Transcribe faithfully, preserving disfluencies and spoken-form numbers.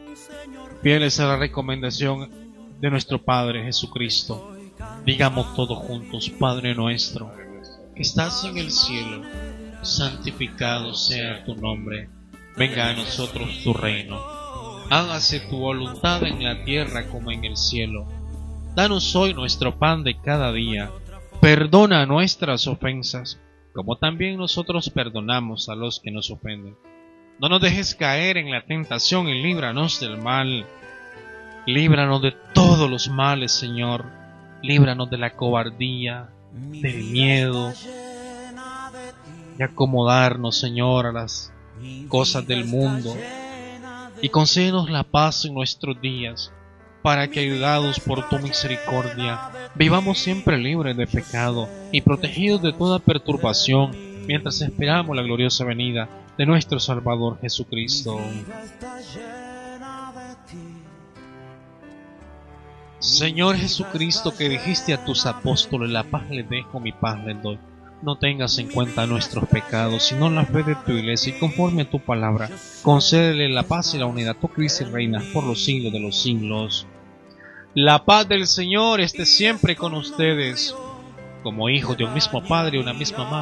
Fieles a la recomendación de nuestro Padre Jesucristo, digamos todos juntos: Padre nuestro, que estás en el cielo, santificado sea tu nombre. Venga a nosotros tu reino. Hágase tu voluntad en la tierra como en el cielo. Danos hoy nuestro pan de cada día. Perdona nuestras ofensas, como también nosotros perdonamos a los que nos ofenden. No nos dejes caer en la tentación y líbranos del mal. Líbranos de todos los males, Señor. Líbranos de la cobardía, del miedo, de acomodarnos, Señor, a las cosas del mundo. Y concédenos la paz en nuestros días, para que, ayudados por tu misericordia, vivamos siempre libres de pecado y protegidos de toda perturbación, mientras esperamos la gloriosa venida de nuestro Salvador Jesucristo. Señor Jesucristo, que dijiste a tus apóstoles: la paz les dejo, mi paz les doy. No tengas en cuenta nuestros pecados, sino la fe de tu iglesia, y conforme a tu palabra, concédele la paz y la unidad. Tú, Cristo, y reinas por los siglos de los siglos. La paz del Señor esté siempre con ustedes. Como hijos de un mismo Padre y una misma Madre,